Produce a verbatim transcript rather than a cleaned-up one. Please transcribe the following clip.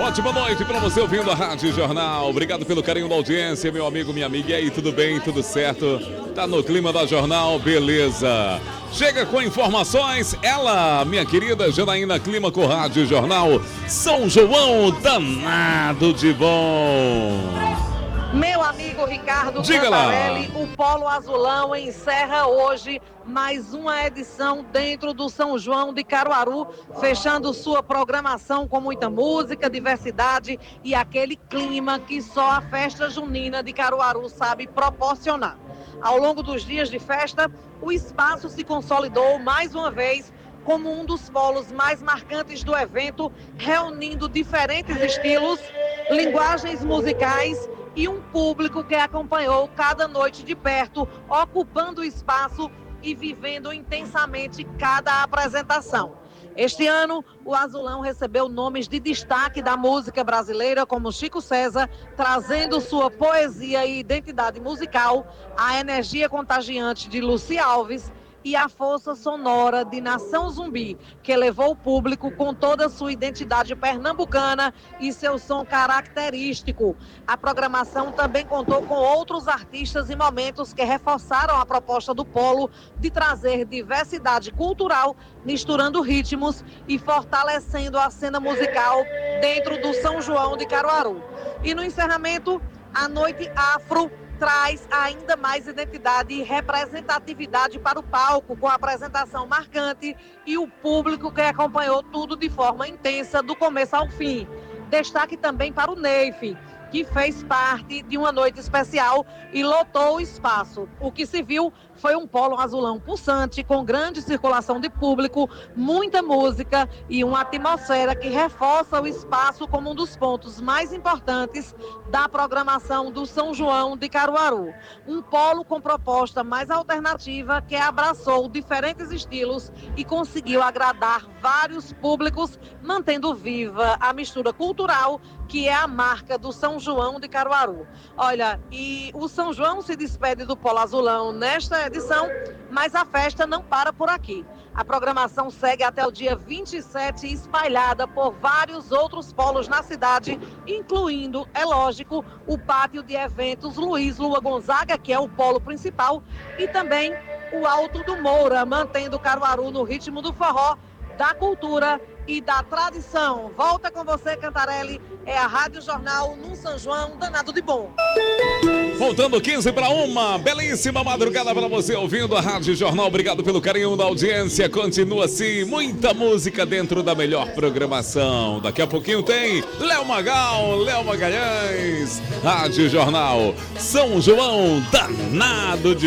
Ótima noite para você ouvindo a Rádio Jornal. Obrigado pelo carinho da audiência, meu amigo, minha amiga. E aí, tudo bem? Tudo certo? Tá no clima da Jornal? Beleza. Chega com informações, ela, minha querida Janaína Clímaco, Rádio Jornal. São João, danado de bom. Meu amigo Ricardo Diga Cantarelli, lá. o Polo Azulão encerra hoje mais uma edição dentro do São João de Caruaru, fechando sua programação com muita música, diversidade e aquele clima que só a festa junina de Caruaru sabe proporcionar. Ao longo dos dias de festa, o espaço se consolidou mais uma vez como um dos polos mais marcantes do evento, reunindo diferentes estilos, linguagens musicais e um público que acompanhou cada noite de perto, ocupando o espaço e vivendo intensamente cada apresentação. Este ano, o Azulão recebeu nomes de destaque da música brasileira, como Chico César, trazendo sua poesia e identidade musical, a energia contagiante de Luci Alves e a força sonora de Nação Zumbi, que levou o público com toda a sua identidade pernambucana e seu som característico. A programação também contou com outros artistas e momentos que reforçaram a proposta do Polo de trazer diversidade cultural, misturando ritmos e fortalecendo a cena musical dentro do São João de Caruaru. E no encerramento, a Noite Afro traz ainda mais identidade e representatividade para o palco, com a apresentação marcante e o público que acompanhou tudo de forma intensa, do começo ao fim. Destaque também para o Neif, que fez parte de uma noite especial e lotou o espaço. O que se viu foi um polo azulão pulsante, com grande circulação de público, muita música e uma atmosfera que reforça o espaço como um dos pontos mais importantes da programação do São João de Caruaru. Um polo com proposta mais alternativa que abraçou diferentes estilos e conseguiu agradar vários públicos, mantendo viva a mistura cultural que é a marca do São João de Caruaru. Olha, e o São João se despede do Polo Azulão nesta edição, mas a festa não para por aqui. A programação segue até o dia vinte e sete, espalhada por vários outros polos na cidade, incluindo, é lógico, o pátio de eventos Luiz Lua Gonzaga, que é o polo principal, e também o Alto do Moura, mantendo Caruaru no ritmo do forró, da cultura e da tradição. Volta com você, Cantarelli. É a Rádio Jornal no São João, danado de bom. Voltando quinze para uma, belíssima madrugada para você ouvindo a Rádio Jornal. Obrigado pelo carinho da audiência. Continua assim, muita música dentro da melhor programação. Daqui a pouquinho tem Léo Magal, Léo Magalhães. Rádio Jornal, São João, danado de